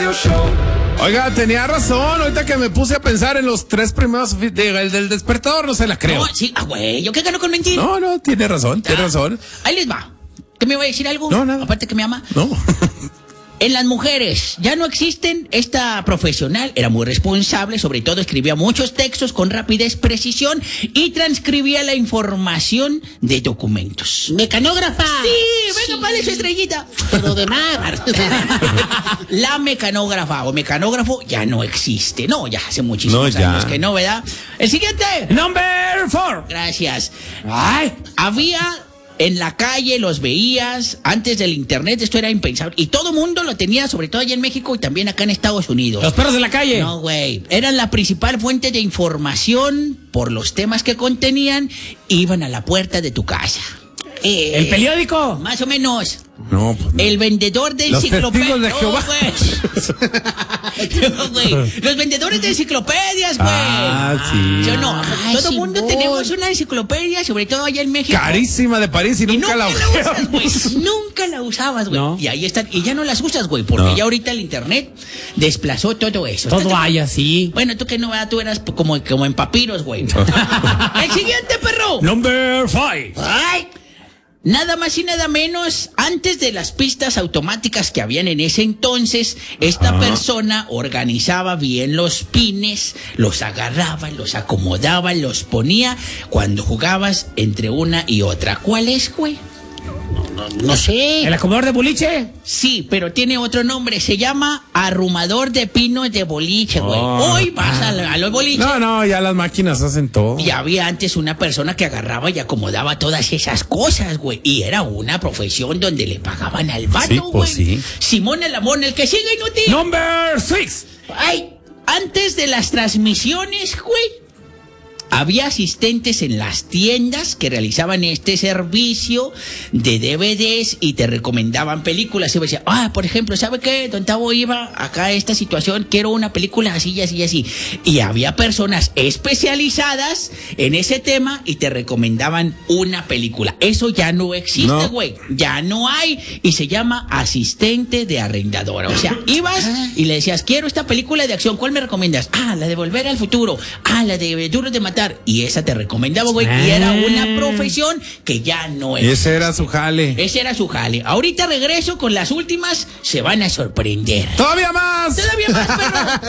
radio show. Oiga, tenía razón, ahorita que me puse a pensar en los 3 primeros el del despertador, no se la creo. No, sí, güey, ¿yo qué gano con mentir? No, tiene razón. Ahí les va. ¿Qué me va a decir algo? No, nada. Aparte que me ama. No. En las mujeres ya no existen. Esta profesional era muy responsable, sobre todo escribía muchos textos con rapidez, precisión y transcribía la información de documentos. ¡Mecanógrafa! Sí, venga, vale su estrellita. Pero de mar. La mecanógrafa o mecanógrafo ya no existe. No, ya hace muchísimos años que no, ¿verdad? El siguiente. Number 4. Gracias. Había en la calle, los veías, antes del internet, esto era impensable. Y todo mundo lo tenía, sobre todo allá en México y también acá en Estados Unidos. Los perros de la calle. No, güey. Eran la principal fuente de información por los temas que contenían. Iban a la puerta de tu casa. ¿El periódico? Más o menos. No, pues no. El vendedor de Los enciclopedias. testigos de Jehová. No, güey. Los vendedores de enciclopedias, güey. Sí. Yo no. Ay, Todo el mundo Simón. tenemos una enciclopedia, sobre todo allá en México. Carísima de París y nunca la usas, güey. Nunca la usabas, güey. No. Y ahí están. Y ya no las usas, güey, porque ya ahorita el internet desplazó todo eso. Todo hay así. Bueno, tú que no, tú eras como en papiros, güey. El siguiente, perro. Number 5. Ay. Nada más y nada menos, antes de las pistas automáticas que habían en ese entonces, esta persona organizaba bien los pines, los agarraba, los acomodaba, los ponía cuando jugabas entre una y otra. ¿Cuál es, güey? No sé. ¿El acomodador de boliche? Sí, pero tiene otro nombre. Se llama arrumador de pinos de boliche, güey. Hoy vas a los boliches. No, ya las máquinas hacen todo. Y había antes una persona que agarraba y acomodaba todas esas cosas, güey. Y era una profesión donde le pagaban al vato, Sí, güey. pues sí. Simón el Amón, el que sigue inútil. Number 6. Ay, antes de las transmisiones, güey, había asistentes en las tiendas que realizaban este servicio de DVDs y te recomendaban películas. Y me decía, por ejemplo, ¿sabe qué? Don Tavo iba acá a esta situación, quiero una película así y así y así. Y había personas especializadas en ese tema y te recomendaban una película. Eso ya no existe, güey. Ya no hay. Y se llama asistente de arrendadora. O sea, ibas y le decías, quiero esta película de acción. ¿Cuál me recomiendas? La de Volver al Futuro. La de Duros de Matar. Y esa te recomendaba, güey. Y era una profesión que ya no es. Ese era su jale. Ese era su jale. Ahorita regreso con las últimas. Se van a sorprender. ¡Todavía más! Todavía más, perro.